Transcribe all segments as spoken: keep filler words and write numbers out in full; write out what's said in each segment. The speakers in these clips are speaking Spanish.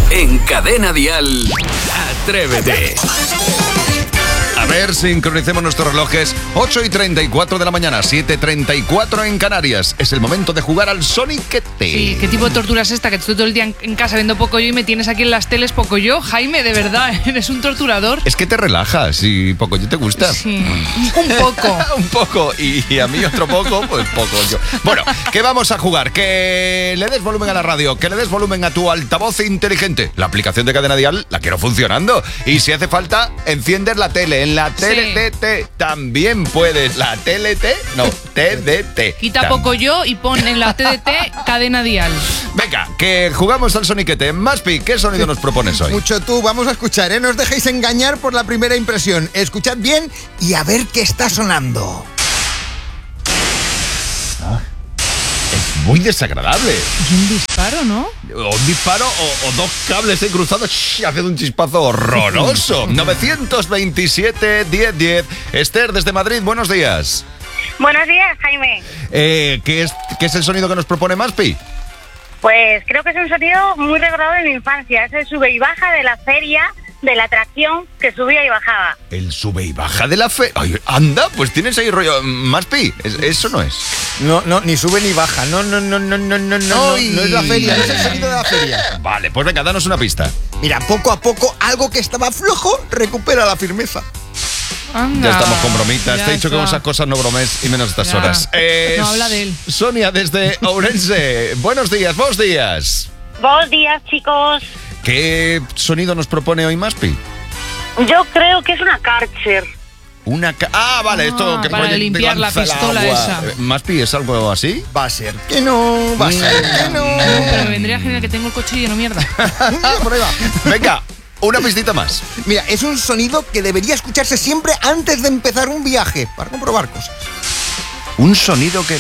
En Cadena Dial, Atrévete. A ver, sincronicemos nuestros relojes. ocho y treinta y cuatro de la mañana, siete y treinta y cuatro en Canarias. Es el momento de jugar al Soniquete. Sí, ¿qué tipo de tortura es esta? Que estoy todo el día en casa viendo Pocoyo y me tienes aquí en las teles Pocoyo. Jaime, de verdad, eres un torturador. Es que te relajas y Pocoyo te gusta. Sí, un poco. Un poco. Y, y a mí otro poco, pues Pocoyo. Bueno, ¿qué vamos a jugar? Que le des volumen a la radio, que le des volumen a tu altavoz inteligente. La aplicación de Cadena Dial la quiero funcionando. Y si hace falta, enciendes la tele. En la T D T también puedes. ¿La T L T? No, T D T. Quita Pocoyo y pon en la T D T Cadena Dial. Venga, que jugamos al Soniquete. Maspi, ¿qué sonido nos propones hoy? Mucho tú, vamos a escuchar, ¿eh? No os dejéis engañar por la primera impresión. Escuchad bien y a ver qué está sonando. Ah, es muy desagradable. Es un disparo, ¿no? O un disparo o, o dos cables ahí cruzados shh, haciendo un chispazo horroroso. novecientos veintisiete, diez diez. Esther, desde Madrid, buenos días. Buenos días, Jaime. Eh, ¿qué es, ¿Qué es el sonido que nos propone Maspi? Pues creo que es un sonido muy recordado de mi infancia. Es el sube y baja de la feria, de la atracción que subía y bajaba. El sube y baja de la fe... Ay, anda, pues tienes ahí rollo... Maspi, es- eso no es. No, no, ni sube ni baja. No, no, no, no, no, no, no, Ay. no es la feria, no es el sonido de la feria. Vale, pues venga, danos una pista. Mira, poco a poco, algo que estaba flojo recupera la firmeza. Anda. Ya estamos con bromitas. Ya Te he dicho que está. con esas cosas no bromes y menos estas Ya. horas. Eh, No habla de él. Sonia, desde Ourense. Buenos días, buenos días. Buenos días, chicos. ¿Qué sonido nos propone hoy Maspi? Yo creo que es una Karcher. Una ca- ah, vale, Ah, esto que para proye- limpiar la lanza el pistola agua. esa. Eh, Maspi, ¿es algo así? Va a ser que no, va a ser que no. Pero me vendría genial que tengo el coche lleno de mierda. Mira, por ahí va. Venga, una pistita más. Mira, es un sonido que debería escucharse siempre antes de empezar un viaje, para comprobar cosas. Un sonido que...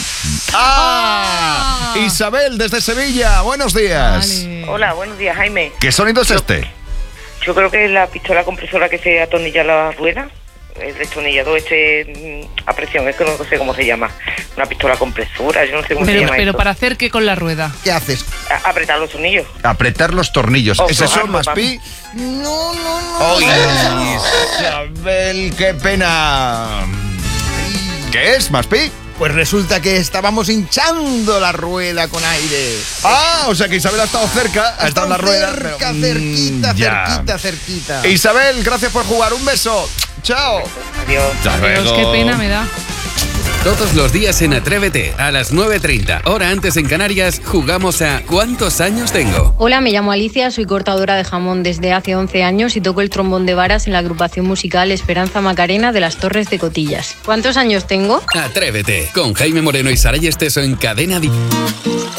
¡Ah! Ah. Isabel, desde Sevilla, buenos días. Vale. Hola, buenos días, Jaime. ¿Qué sonido es este? Yo creo que es la pistola compresora que se atornilla la rueda. El destornillador este mm, a presión, es que no sé cómo se llama. Una pistola compresora, yo no sé cómo se Pero, llama pero eso. ¿para hacer qué con la rueda? ¿Qué haces? A- apretar los tornillos. Apretar los tornillos. O ¿Es eso, flojarlo, Maspi? No, no, no. ¡Ay, Isabel, qué pena! ¿Qué es, Maspi? Pues resulta que estábamos hinchando la rueda con aire. Ah, o sea que Isabel ha estado cerca, ha estado en la rueda. Cerca, pero, mm, cerquita, ya. cerquita, cerquita. Isabel, gracias por jugar. Un beso. Chao. Adiós. Hasta Dios, luego. qué pena me da. Todos los días en Atrévete, a las nueve treinta, hora antes en Canarias, jugamos a ¿Cuántos años tengo? Hola, me llamo Alicia, soy cortadora de jamón desde hace once años y toco el trombón de varas en la agrupación musical Esperanza Macarena de las Torres de Cotillas. ¿Cuántos años tengo? Atrévete, con Jaime Moreno y Saray Esteso en Cadena Di...